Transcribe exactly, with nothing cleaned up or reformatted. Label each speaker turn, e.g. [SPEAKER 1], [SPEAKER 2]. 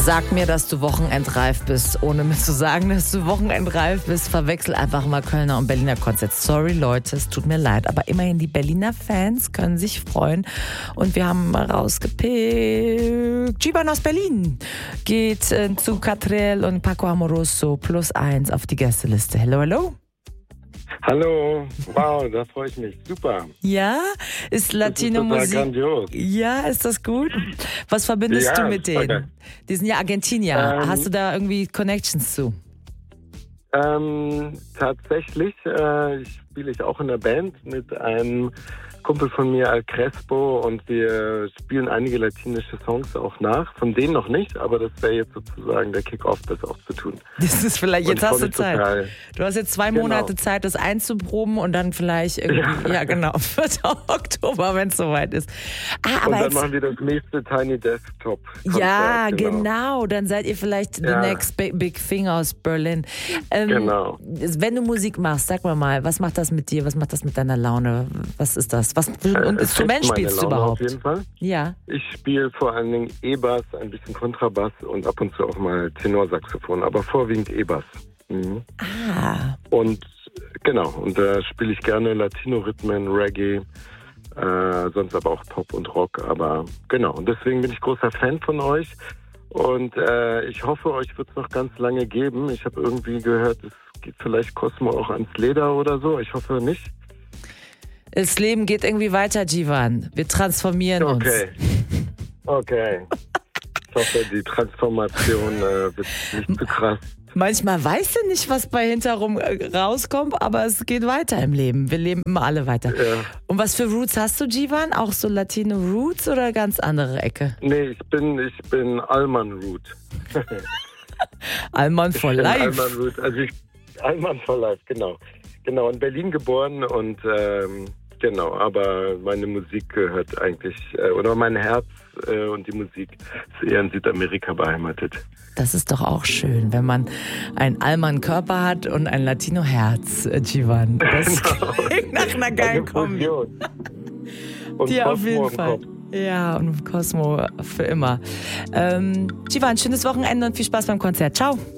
[SPEAKER 1] Sag mir, dass du wochenendreif bist, ohne mir zu sagen, dass du wochenendreif bist. Verwechsel einfach mal Kölner und Berliner Konzert. Sorry Leute, es tut mir leid, aber immerhin die Berliner Fans können sich freuen. Und wir haben mal rausgepickt. Givan aus Berlin geht äh, zu Catriel und Paco Amoroso plus eins auf die Gästeliste. Hello, hello.
[SPEAKER 2] Hallo, wow, da freue ich mich. Super.
[SPEAKER 1] Ja, ist Latino-Musik.
[SPEAKER 2] Grandios.
[SPEAKER 1] Ja, ist das gut? Was verbindest
[SPEAKER 2] Ja,
[SPEAKER 1] du mit denen?
[SPEAKER 2] okay.
[SPEAKER 1] Die sind ja Argentinier.
[SPEAKER 2] Ähm,
[SPEAKER 1] Hast du da irgendwie Connections zu?
[SPEAKER 2] Ähm, tatsächlich äh, spiele ich auch in der Band mit einem Kumpel von mir, Al Crespo, und wir spielen einige latinische Songs auch nach. Von denen noch nicht, aber das wäre jetzt sozusagen der Kick-Off, das auch zu tun.
[SPEAKER 1] Das ist vielleicht, jetzt hast du Zeit.
[SPEAKER 2] Total.
[SPEAKER 1] Du hast jetzt zwei
[SPEAKER 2] Genau.
[SPEAKER 1] Monate Zeit, das einzuproben und dann vielleicht irgendwie, ja genau, vierter Oktober, wenn es soweit ist. Ah, aber
[SPEAKER 2] und dann
[SPEAKER 1] jetzt,
[SPEAKER 2] machen wir das nächste Tiny Desktop Konzert.
[SPEAKER 1] ja, genau.
[SPEAKER 2] genau.
[SPEAKER 1] Dann seid ihr vielleicht
[SPEAKER 2] Ja.
[SPEAKER 1] the next big, big thing aus Berlin. Ähm,
[SPEAKER 2] Genau.
[SPEAKER 1] Wenn du Musik machst, sag mal mal, was macht das mit dir? Was macht das mit deiner Laune? Was ist das? Was für ein
[SPEAKER 2] Äh, es
[SPEAKER 1] Instrument
[SPEAKER 2] hebt meine
[SPEAKER 1] spielst du
[SPEAKER 2] Laune
[SPEAKER 1] überhaupt?
[SPEAKER 2] Auf jeden Fall.
[SPEAKER 1] Ja.
[SPEAKER 2] Ich spiele vor allen Dingen E-Bass, ein bisschen Kontrabass und ab und zu auch mal Tenorsaxophon, aber vorwiegend E-Bass. Mhm.
[SPEAKER 1] Ah.
[SPEAKER 2] Und genau, und da spiele ich gerne Latino-Rhythmen, Reggae, äh, sonst aber auch Pop und Rock, aber genau, und deswegen bin ich großer Fan von euch und äh, ich hoffe, euch wird es noch ganz lange geben. Ich habe irgendwie gehört, es geht vielleicht Cosmo auch ans Leder oder so, ich hoffe nicht.
[SPEAKER 1] Das Leben geht irgendwie weiter, Givan. Wir transformieren
[SPEAKER 2] Okay,
[SPEAKER 1] uns.
[SPEAKER 2] okay. Ich hoffe, die Transformation äh, wird nicht zu krass.
[SPEAKER 1] Manchmal weißt du nicht, was bei hinterrum rauskommt, aber es geht weiter im Leben. Wir leben immer alle weiter.
[SPEAKER 2] Ja.
[SPEAKER 1] Und was für Roots hast du, Givan? Auch so Latino Roots oder ganz andere Ecke?
[SPEAKER 2] Nee, ich bin, ich bin Allman Root.
[SPEAKER 1] Allman for
[SPEAKER 2] Ich bin
[SPEAKER 1] life.
[SPEAKER 2] Allman Root. Also ich, Allman for life, genau. Genau, in Berlin geboren und ähm, genau, aber meine Musik gehört eigentlich, äh, oder mein Herz äh, und die Musik ist eher in Südamerika beheimatet.
[SPEAKER 1] Das ist doch auch schön, wenn man einen Allman-Körper hat und ein Latino-Herz, äh, Givan. Das
[SPEAKER 2] Genau.
[SPEAKER 1] klingt nach einer geilen
[SPEAKER 2] Eine
[SPEAKER 1] Kombi.
[SPEAKER 2] Fusion. Und
[SPEAKER 1] Dir auf
[SPEAKER 2] Cosmo
[SPEAKER 1] jeden
[SPEAKER 2] im
[SPEAKER 1] Fall.
[SPEAKER 2] Kopf.
[SPEAKER 1] Ja, und Cosmo für immer. Ähm, Givan, schönes Wochenende und viel Spaß beim Konzert. Ciao.